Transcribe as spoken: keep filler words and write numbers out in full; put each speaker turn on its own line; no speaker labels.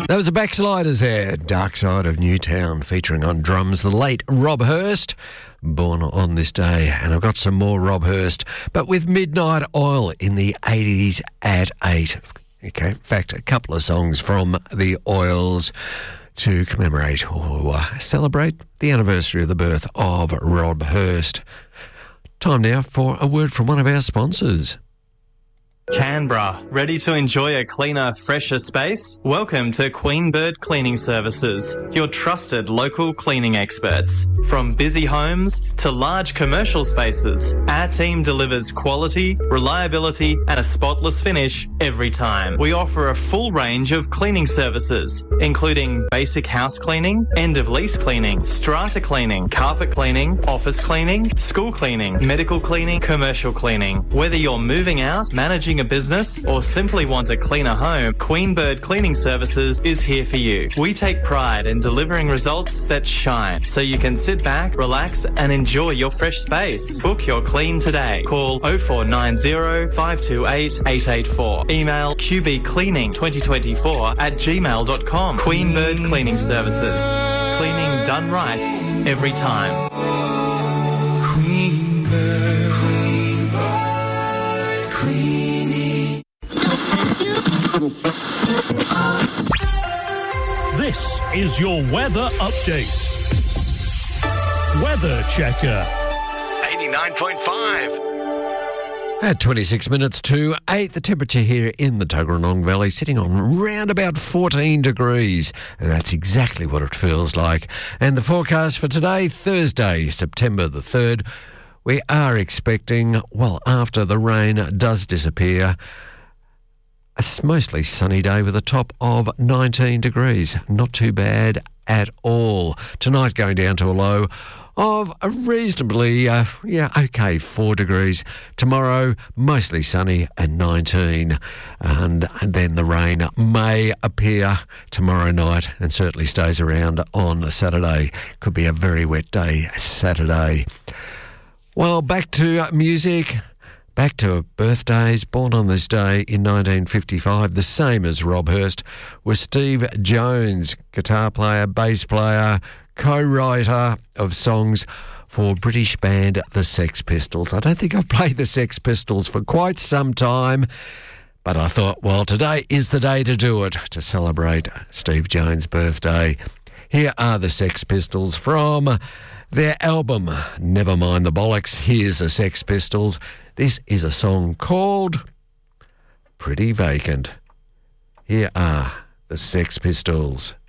That was the Backsliders there, Dark Side of Newtown, featuring on drums the late Rob Hurst, born on this day. And I've got some more Rob Hurst, but with Midnight Oil in the eighties at eight. Okay, in fact, a couple of songs from the Oils to commemorate or uh, celebrate the anniversary of the birth of Rob Hurst. Time now for a word from one of our sponsors.
Canberra, ready to enjoy a cleaner, fresher space? Welcome to Queen Bird Cleaning Services, your trusted local cleaning experts. From busy homes to large commercial spaces, our team delivers quality, reliability and a spotless finish every time. We offer a full range of cleaning services, including basic house cleaning, end-of-lease cleaning, strata cleaning, carpet cleaning, office cleaning, school cleaning, medical cleaning, commercial cleaning. Whether you're moving out, managing a business, or simply want a cleaner home, Queen Bird Cleaning Services is here for you. We take pride in delivering results that shine, so you can sit back, relax, and enjoy your fresh space. Book your clean today. Call oh four nine oh, five two eight, eight eight four. Email q b cleaning twenty twenty-four at gmail dot com. Queen Bird Cleaning Services. Cleaning done right every time.
Queen Bird. Queen Bird Cleaning.
This is your weather update. Weather Checker.
eighty-nine point five.
At twenty-six minutes to eight, the temperature here in the Tuggeranong Valley sitting on round about fourteen degrees. And that's exactly what it feels like. And the forecast for today, Thursday, September the third, we are expecting, well, after the rain does disappear, a mostly sunny day with a top of nineteen degrees. Not too bad at all. Tonight going down to a low of a reasonably, uh, yeah, okay, four degrees. Tomorrow, mostly sunny and nineteen. And, and then the rain may appear tomorrow night and certainly stays around on Saturday. Could be a very wet day Saturday. Well, back to music. Back to birthdays. Born on this day in nineteen fifty-five, the same as Rob Hurst, was Steve Jones, guitar player, bass player, co-writer of songs for British band The Sex Pistols. I don't think I've played The Sex Pistols for quite some time, but I thought, well, today is the day to do it, to celebrate Steve Jones' birthday. Here are The Sex Pistols from their album, Never Mind the Bollocks. Here's The Sex Pistols. This is a song called Pretty Vacant. Here are The Sex Pistols.